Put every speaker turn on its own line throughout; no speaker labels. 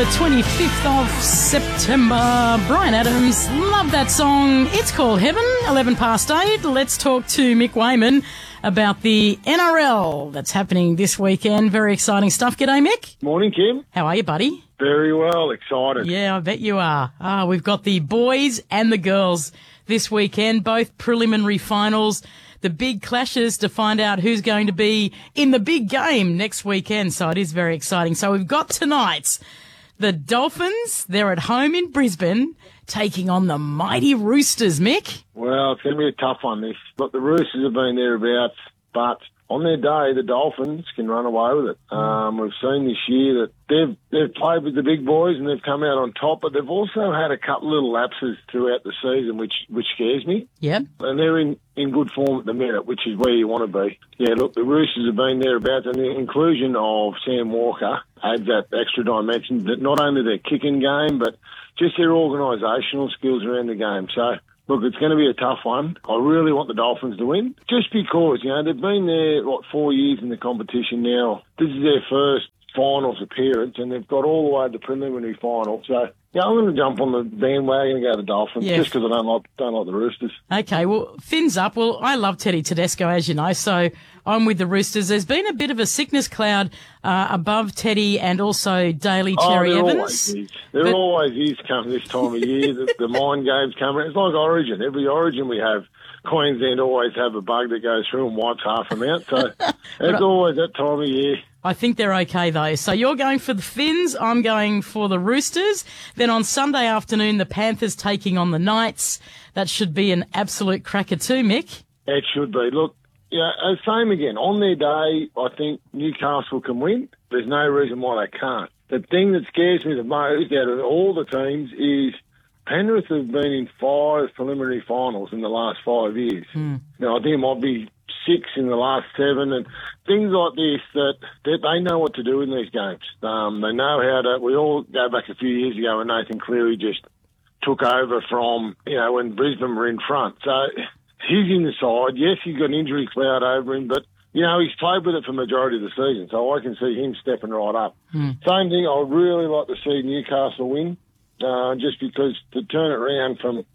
25th of September. Bryan Adams, love that song. It's called Heaven, 11 past 8. Let's talk to Mick Wayman about the NRL that's happening this weekend. Very exciting stuff. G'day, Mick.
Morning, Kim.
How are you, buddy?
Very well, excited.
Yeah, I bet you are. We've got the boys and the girls this weekend, both preliminary finals. The big clashes to find out who's going to be in the big game next weekend. So it is very exciting. So we've got tonight the Dolphins. They're at home in Brisbane taking on the mighty Roosters, Mick.
Well, it's going to be a tough one, this. But the Roosters have been thereabouts, but on their day, the Dolphins can run away with it. We've seen this year that they've played with the big boys and they've come out on top, but they've also had a couple little lapses throughout the season, which scares me.
Yeah.
And they're in good form at the minute, which is where you want to be. Yeah, look, the Roosters have been thereabouts, and the inclusion of Sam Walker adds that extra dimension, that not only their kicking game, but just their organisational skills around the game. So, look, it's going to be a tough one. I really want the Dolphins to win, just because, they've been there, 4 years in the competition now. This is their first finals appearance, and they've got all the way to the preliminary final. So, I'm going to jump on the bandwagon and go to the Dolphins, just because I don't like the Roosters.
Okay, well, fins up. Well, I love Teddy Tedesco, as you know, so I'm with the Roosters. There's been a bit of a sickness cloud above Teddy and also Daly Cherry Evans.
There always is come this time of year. the mind games come around. It's like Origin. Every Origin we have, Queensland always have a bug that goes through and wipes half them out. So it's always that time of year.
I think they're okay, though. So you're going for the Finns. I'm going for the Roosters. Then on Sunday afternoon, the Panthers taking on the Knights. That should be an absolute cracker too, Mick.
It should be. Look, same again. On their day, I think Newcastle can win. There's no reason why they can't. The thing that scares me the most out of all the teams is Penrith have been in 5 preliminary finals in the last 5 years. Now, I think it might be 6 in the last 7, and things like this that they know what to do in these games. They know how to. We all go back a few years ago when Nathan Cleary just took over from, when Brisbane were in front. So he's in the side. Yes, he's got an injury cloud over him, but, he's played with it for the majority of the season, so I can see him stepping right up. Same thing, I'd really like to see Newcastle win, just because to turn it around from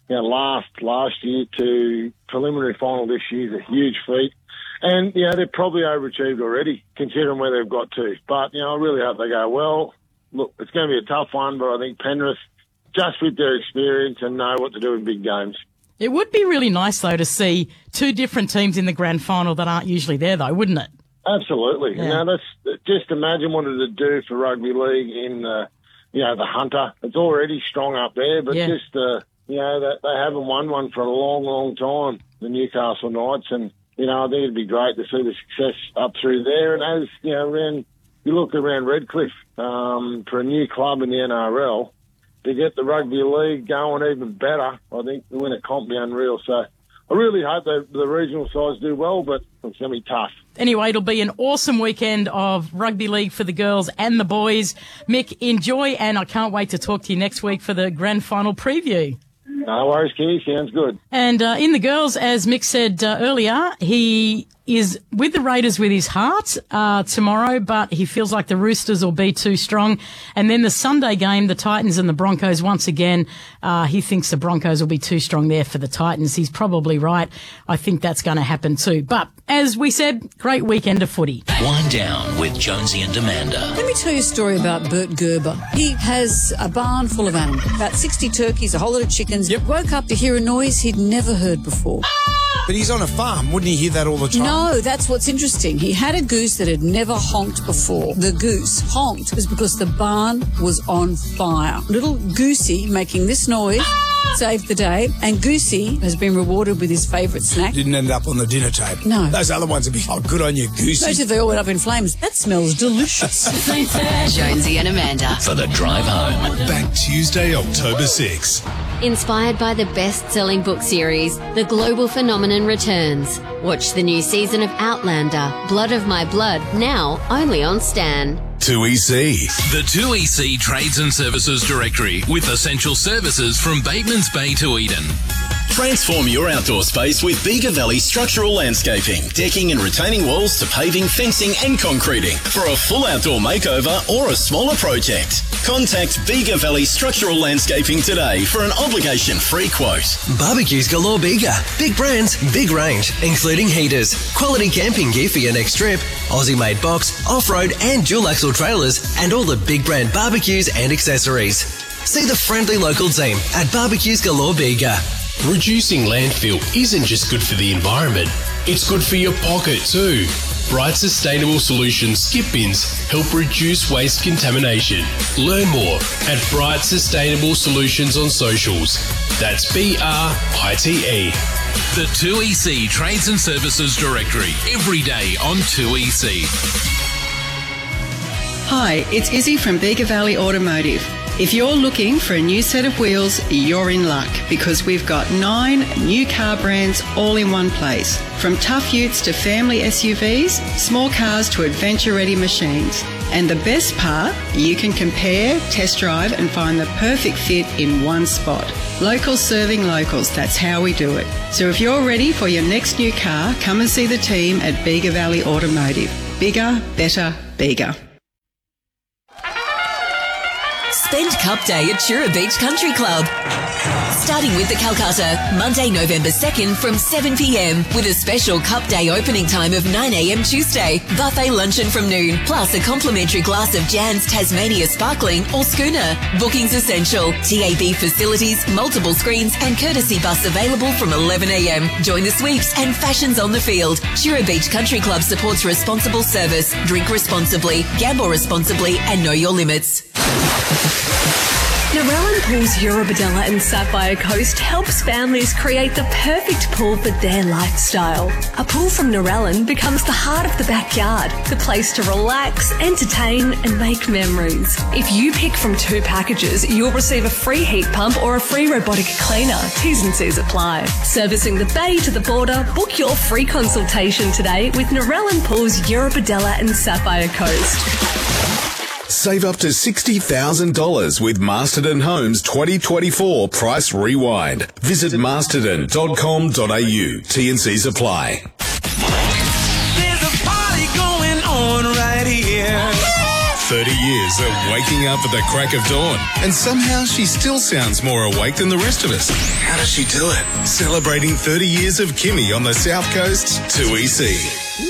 last year to preliminary final this year is a huge feat. And, they're probably overachieved already, considering where they've got to. But, I really hope they go well. Look, it's going to be a tough one, but I think Penrith, just with their experience and know what to do in big games.
It would be really nice, though, to see 2 different teams in the grand final that aren't usually there, though, wouldn't it?
Absolutely.
Yeah.
That's just imagine what it would do for rugby league in, the Hunter. It's already strong up there, but just, they haven't won one for a long, long time, the Newcastle Knights, and, I think it'd be great to see the success up through there. And as, you look around Redcliffe, for a new club in the NRL, to get the rugby league going even better, I think the win a comp be unreal. So I really hope the regional sides do well, but it's going to be tough.
Anyway, it'll be an awesome weekend of rugby league for the girls and the boys. Mick, enjoy, and I can't wait to talk to you next week for the grand final preview.
No worries, Kenny. Sounds good.
And in the girls, as Mick said earlier, he is with the Raiders with his heart tomorrow, but he feels like the Roosters will be too strong. And then the Sunday game, the Titans and the Broncos, once again, he thinks the Broncos will be too strong there for the Titans. He's probably right. I think that's going to happen too. But as we said, great weekend of footy.
Wind down with Jonesy and Amanda.
Let me tell you a story about Bert Gerber. He has a barn full of animals, about 60 turkeys, a whole lot of chickens. Yep. Woke up to hear a noise he'd never heard before.
But he's on a farm. Wouldn't he hear that all the time?
No, that's what's interesting. He had a goose that had never honked before. The goose honked was because the barn was on fire. Little Goosey making this noise saved the day, and Goosey has been rewarded with his favourite snack.
Didn't end up on the dinner table.
No.
Those other ones would be, good on you, Goosey.
Especially if they all went up in flames. That smells delicious.
Jonesy and Amanda for the drive home.
Back Tuesday, October 6.
Inspired by the best-selling book series, The Global Phenomenon returns. Watch the new season of Outlander, Blood of My Blood, now only on Stan.
2EC.
The 2EC Trades and Services Directory with essential services from Bateman's Bay to Eden.
Transform your outdoor space with Bega Valley Structural Landscaping. Decking and retaining walls to paving, fencing and concreting. For a full outdoor makeover or a smaller project, contact Bega Valley Structural Landscaping today for an obligation-free quote.
Barbecues galore Bega. Big brands, big range, including heaters, quality camping gear for your next trip, Aussie-made box, off-road and dual axle trailers, and all the big brand barbecues and accessories. See the friendly local team at Barbecues Galore Bega.
Reducing landfill isn't just good for the environment, it's good for your pocket too. Bright Sustainable Solutions skip bins help reduce waste contamination. Learn more at Bright Sustainable Solutions on socials. That's BRITE.
The 2EC Trades and Services Directory, every day on 2EC.
Hi, it's Izzy from Bega Valley Automotive. If you're looking for a new set of wheels, you're in luck because we've got 9 new car brands all in one place. From tough utes to family SUVs, small cars to adventure-ready machines. And the best part, you can compare, test drive and find the perfect fit in one spot. Locals serving locals, that's how we do it. So if you're ready for your next new car, come and see the team at Bega Valley Automotive. Bigger, better, Bega.
Spend Cup Day at Chura Beach Country Club. Starting with the Calcutta, Monday, November 2nd from 7 p.m. with a special Cup Day opening time of 9 a.m. Tuesday. Buffet luncheon from noon, plus a complimentary glass of Jan's Tasmania Sparkling or Schooner. Bookings essential. TAB facilities, multiple screens and courtesy bus available from 11 a.m. Join the sweeps and fashions on the field. Chura Beach Country Club supports responsible service. Drink responsibly, gamble responsibly and know your limits.
Narellan Pools Eurobodalla and Sapphire Coast helps families create the perfect pool for their lifestyle. A pool from Narellan becomes the heart of the backyard, the place to relax, entertain and make memories. If you pick from 2 packages, you'll receive a free heat pump or a free robotic cleaner. T's and C's apply. Servicing the bay to the border, book your free consultation today with Narellan Pools Eurobodalla and Sapphire Coast.
Save up to $60,000 with Masterton Homes 2024 Price Rewind. Visit masterton.com.au. T&Cs apply.
There's a party going on right here.
30 years of waking up at the crack of dawn, and somehow she still sounds more awake than the rest of us. How does she do it? Celebrating 30 years of Kimmy on the South Coast, 2EC.